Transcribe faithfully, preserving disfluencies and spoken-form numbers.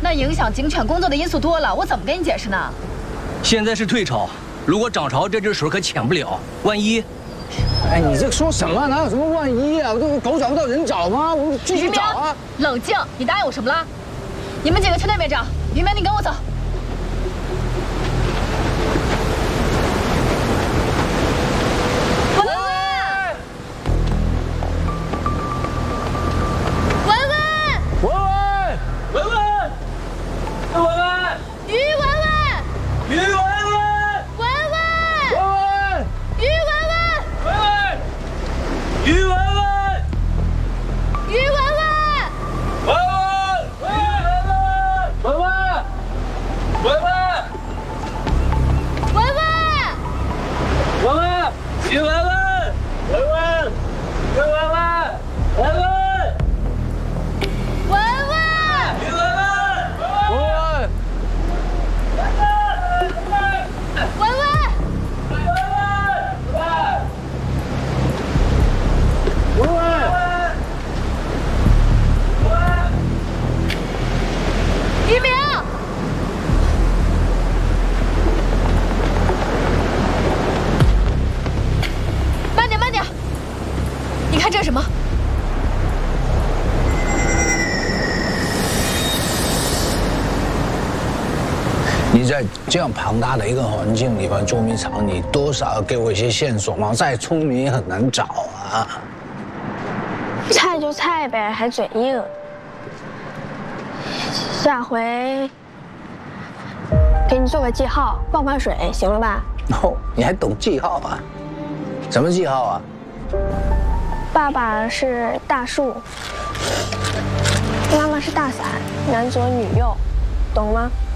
那影响警犬工作的因素多了，我怎么跟你解释呢？ 现在是退潮，如果涨潮，这只水可潜不了，万一…… 哎，你这说什么？哪有什么万一啊？这狗找不到人找吗？我们继续找啊！ 冷静，你答应我什么了？你们几个去那边找，于梅，你跟我走。 你在这样庞大的一个环境里边捉迷藏，你多少要给我一些线索嘛？再聪明也很难找啊。 菜就菜呗，还嘴硬。下回给你做个记号，放放水，行了吧？ 哦，你还懂记号啊？什么记号啊？ 爸爸是大树，妈妈是大伞，男左女右，懂吗？